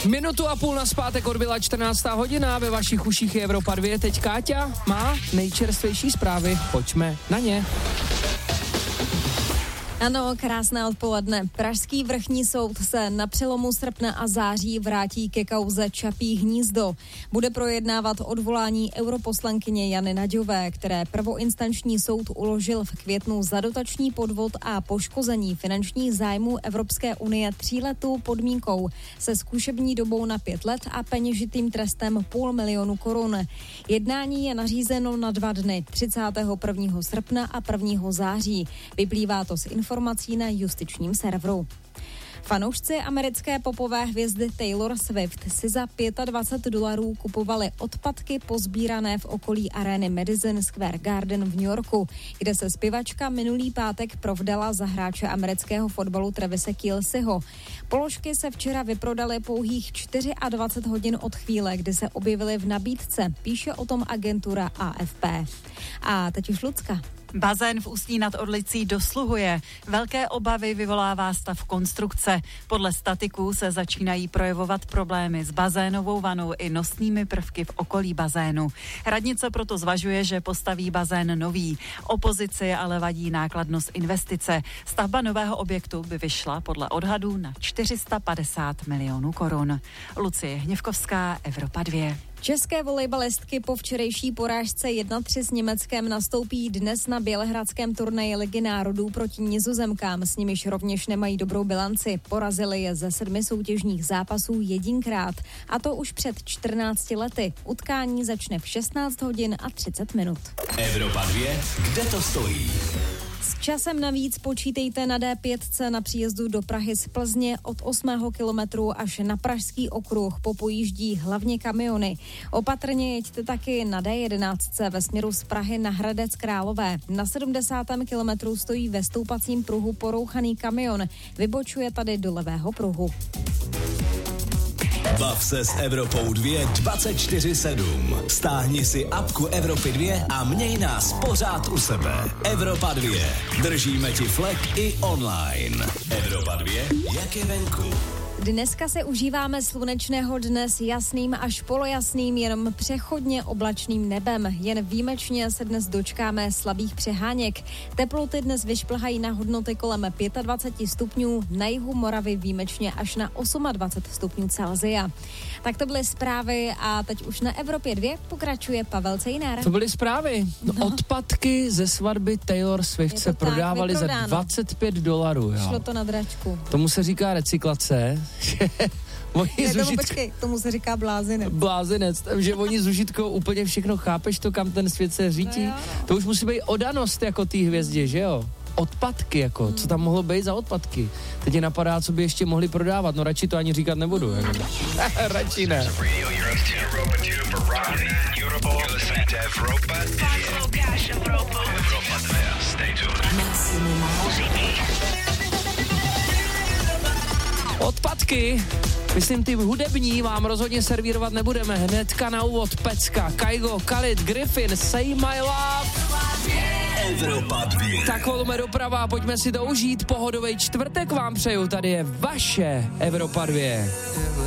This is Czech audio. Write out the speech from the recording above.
Minutu a půl nazpátek odbyla 14. hodina, ve vašich uších je Evropa 2, teď Káťa má nejčerstvější zprávy, pojďme na ně. Ano, krásné odpoledne. Pražský vrchní soud se na přelomu srpna a září vrátí ke kauze Čapí hnízdo. Bude projednávat odvolání europoslankyně Jany Naďové, které prvoinstanční soud uložil v květnu za dotační podvod a poškození finančních zájmů Evropské unie 3letou podmínkou se zkušební dobou na 5 let a peněžitým trestem 500 000 korun. Jednání je nařízeno na 2 dny, 31. srpna a 1. září. Vyplývá to z informací na justičním serveru. Fanoušci americké popové hvězdy Taylor Swift si za $25 kupovali odpadky pozbírané v okolí arény Madison Square Garden v New Yorku, kde se zpěvačka minulý pátek provdala za hráče amerického fotbalu Travise Kelceho. Položky se včera vyprodaly pouhých 24 hodin od chvíle, kdy se objevily v nabídce, píše o tom agentura AFP. A teď už Lucka. Bazén v Ústí nad Orlicí dosluhuje. Velké obavy vyvolává stav konstrukce. Podle statiků se začínají projevovat problémy s bazénovou vanou i nosnými prvky v okolí bazénu. Radnice proto zvažuje, že postaví bazén nový. Opozici ale vadí nákladnost investice. Stavba nového objektu by vyšla podle odhadů na 450 milionů korun. Lucie Hněvkovská, Evropa 2. České volejbalistky po včerejší porážce 1-3 s Německem nastoupí dnes na bělehradském turnaji Ligy národů proti Nizozemkám, s nimiž rovněž nemají dobrou bilanci. Porazili je ze 7 soutěžních zápasů jedinkrát, a to už před 14 lety. Utkání začne v 16 hodin a 30 minut. Evropa 2, kde to stojí? S časem navíc počítejte na D5 na příjezdu do Prahy z Plzně od 8. kilometru až na Pražský okruh. Popojíždí hlavně kamiony. Opatrně jeďte taky na D11 ve směru z Prahy na Hradec Králové. Na 70. kilometru stojí ve stoupacím pruhu porouchaný kamion. Vybočuje tady do levého pruhu. Bav se s Evropou 2 24/7. Stáhni si apku Evropy 2 a měj nás pořád u sebe. Evropa 2. Držíme ti flek i online. Evropa 2, jak je venku. Dneska se užíváme slunečného dne s jasným až polojasným, jenom přechodně oblačným nebem. Jen výjimečně se dnes dočkáme slabých přeháněk. Teploty dnes vyšplhají na hodnoty kolem 25 stupňů, na jihu Moravy výjimečně až na 28 stupňů Celsia. Tak to byly zprávy a teď už na Evropě 2 pokračuje Pavel Cejnar. To byly zprávy. Odpadky ze svatby Taylor Swift se prodávaly za $25. Jo. Šlo to na dračku. Tomu se říká recyklace. Tomu se říká blázinec. Blázinec, že oni s užitkou úplně všechno, chápeš to, kam ten svět se řítí? No. To už musí být odanost jako té hvězdě, že jo? Odpadky jako, co tam mohlo být za odpadky? Teď je napadá, co by ještě mohli prodávat, no radši to ani říkat nebudu. Radši ne. Odpadky, myslím ty hudební, vám rozhodně servírovat nebudeme. Hnedka na úvod pecka, Kygo, Khalid, Griffin, Say My Love. Evropa 2. Tak volme doprava, pojďme si to užít. Pohodovej čtvrtek vám přeju, tady je vaše Evropa 2.